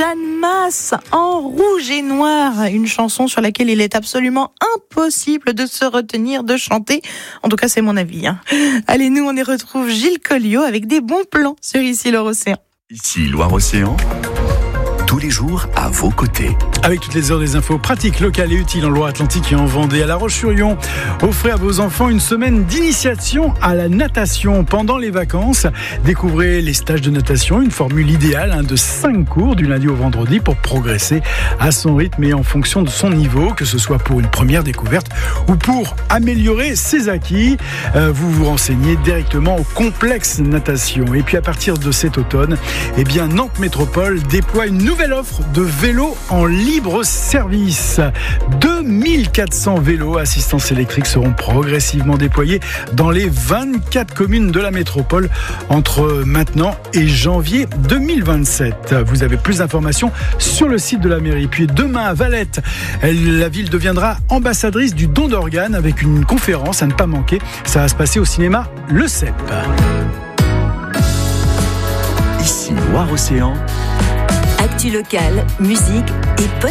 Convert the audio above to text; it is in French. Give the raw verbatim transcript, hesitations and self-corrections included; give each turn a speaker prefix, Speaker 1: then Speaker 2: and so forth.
Speaker 1: Jeanne Masse en rouge et noir, une chanson sur laquelle il est absolument impossible de se retenir de chanter. En tout cas, c'est mon avis. Hein. Allez, nous, on y retrouve Gilles Colliot avec des bons plans sur Ici Loire-Océan.
Speaker 2: Ici Loire-Océan, tous les jours à vos côtés.
Speaker 3: Avec toutes les heures des infos pratiques, locales et utiles en Loire-Atlantique et en Vendée, à La Roche-sur-Yon. Offrez à vos enfants une semaine d'initiation à la natation pendant les vacances. Découvrez les stages de natation, une formule idéale hein, de cinq cours du lundi au vendredi pour progresser à son rythme et en fonction de son niveau, que ce soit pour une première découverte ou pour améliorer ses acquis. Euh, vous vous renseignez directement au complexe natation. Et puis à partir de cet automne, eh bien, Nantes Métropole déploie une nouvelle offre de vélos en libre service. deux mille quatre cents vélos assistance électrique seront progressivement déployés dans les vingt-quatre communes de la métropole entre maintenant et janvier deux mille vingt-sept. Vous avez plus d'informations sur le site de la mairie. Puis demain à Valette, elle, la ville deviendra ambassadrice du don d'organes avec une conférence à ne pas manquer. Ça va se passer au cinéma Le Cep.
Speaker 2: Ici Loire-Océan.
Speaker 4: Actu locale, musique et